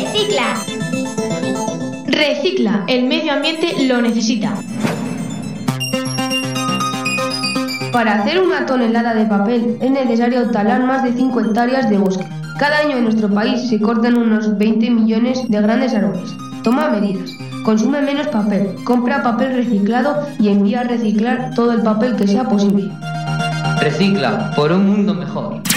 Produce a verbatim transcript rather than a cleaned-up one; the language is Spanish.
Recicla. Recicla, el medio ambiente lo necesita. Para hacer una tonelada de papel es necesario talar más de cinco hectáreas de bosque. Cada año en nuestro país se cortan unos veinte millones de grandes árboles. Toma medidas. Consume menos papel, compra papel reciclado y envía a reciclar todo el papel que sea posible. Recicla por un mundo mejor.